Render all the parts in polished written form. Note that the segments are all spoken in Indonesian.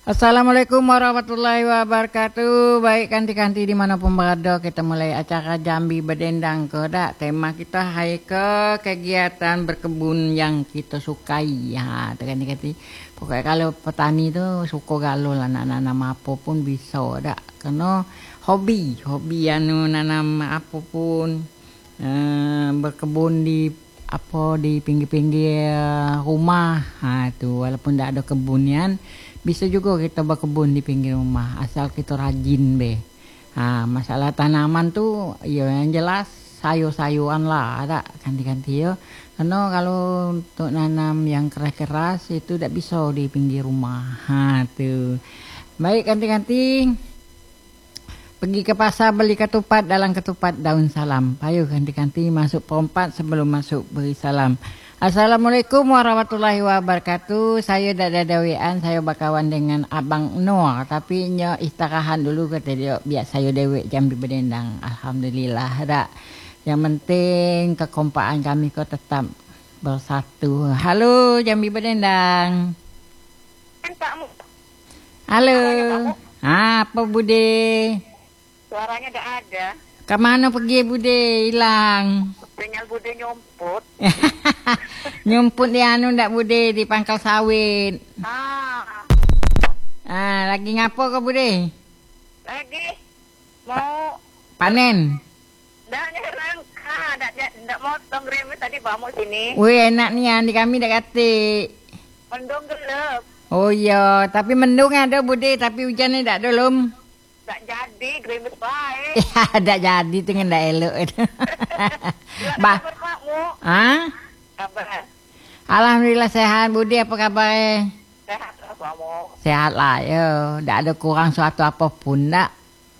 Assalamualaikum warahmatullahi wabarakatuh. Baik kanti-kanti dimanapun berada, kita mulai acara Jambi Berdendang ke dak. Tema kita hai ke kegiatan berkebun yang kita sukai. Ha, kanti-kanti. Pokoknya kalau petani tu suka galau lah nak nanam apa pun bisa dak. Karena hobi anu nanam apa pun, berkebun di pinggir-pinggir rumah. Ha tu walaupun tak ada kebunian bisa juga kita berkebun di pinggir rumah asal kita rajin be. Masalah tanaman tu ya yang jelas sayur-sayuran lah ada ganti-ganti ya. Karena kalau untuk nanam yang keras-keras itu tidak bisa di pinggir rumah. Tu. Baik ganti-ganti. Pergi ke pasar beli ketupat, dalam ketupat daun salam. Payo ganti-ganti masuk perempat sebelum masuk beri salam. Assalamualaikum warahmatullahi wabarakatuh. Saya dah ada WA, saya berkawan dengan Abang Noor. Tapi nya istirahat dulu kata dia, biar saya dewek Jambi Berdendang. Alhamdulillah dak. Yang penting kekompakan kami kau tetap bersatu. Halo Jambi Berdendang. Halo. Apa Bude? Suaranya tak ada. Kemana pergi Bude? Hilang. Sinyal Bude nyomput. Nyumput di anu ndak Bude di pangkal sawit. Lagi ngapo ke Bude? Lagi mau panen. Dak nyerangka, dak motong remis tadi bamu sini. Wih enak nih di kami dak katik. Mendung gelap. Oh iya, tapi mendung ada Bude, tapi hujannya dak ada lum. Tak jadi gerimis baik. Ya, dak jadi dengan dak elok. Bah. Kabar. Alhamdulillah sehat Bude, apa kabar? Sehat lah kamu. Sehat lah yo, dak ada kurang suatu apapun dak.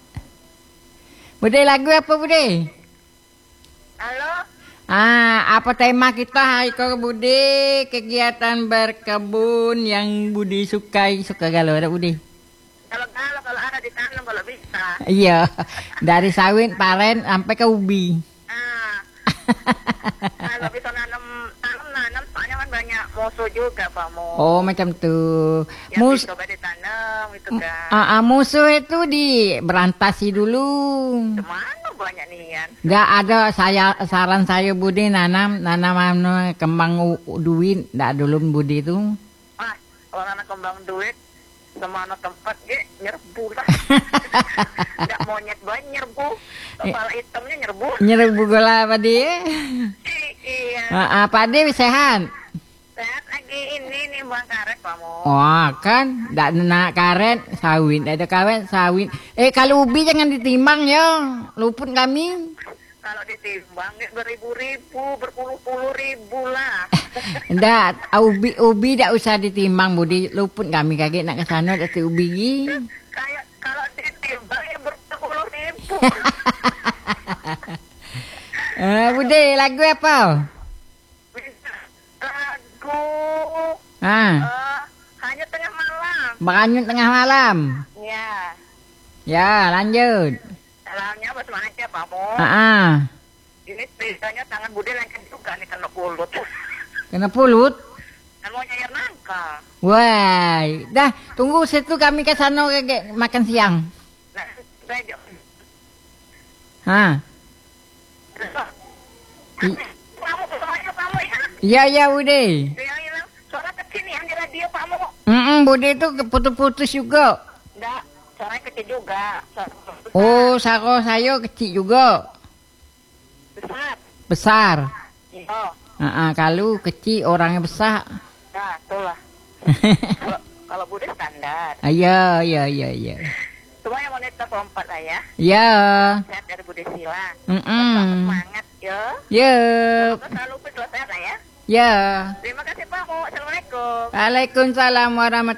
Bude lagu apa Bude? Halo. Apa tema kita hari ke Bude? Kegiatan berkebun yang Bude sukai, suka galau dak Bude? Kalau ada ditanam kalau bisa. Iya, dari sawit, paren sampai ke ubi. Kalau bisa nanam, soalnya kan banyak musuh juga kamu. Oh macam tuh. Yang coba ditanam itu kan. Musuh itu berantasi dulu. Kemana banyak nian? Nggak ada saran saya Budi nanam kembang duit. Nggak dulu Budi itu. Kalau nanam kembang duit semana tempat nyerbu lah. Nggak monyet banyak nyerbu. Kepala hitamnya nyerbu. Nyerbu gula Padi. Iya. Padi sehat. Sehat lagi ini nih buang karet kamu. Kan nggak nak karet sawit, ada karet sawit. Kalau ubi jangan ditimbang ya, luput kami. Kalau ditimbang beribu-ribu, berpuluh-puluh ribu lah. Ndak, ubi tak usah ditimbang Budi, luput kami kaget nak ke sana ada ubi. Kayak kalau ditimbang berpuluh ribu. Budi, lagu apa? Lagu Hanya Tengah Malam. Beranyut Tengah Malam. Ya. Ya, lanjut. Salahnya apa semangatnya kamu? Ini bedanya tangan Bude lengket juga nih kena pulut. Kena pulut? Dan mau nyair nangka. Wah, dah tunggu situ kami ke sana makan siang. Nah, saya kamu ya? Iya Bude. Suara kecil nih yang di radio kamu. Bude itu putus-putus juga. Enggak, suaranya kecil juga. Saro saya kecil juga. Besar. Iya. Kalau kecil orangnya besar. Nah, itulah. Kalau Bude standar. Iya. Semuanya wanita keempat lah ya. Iya. Sehat dari Bude Sila. Semangat ya. Ya. Selalu sehat lah ya. Ya. Terima kasih Pak. Assalamualaikum. Waalaikumsalam warahmatullahi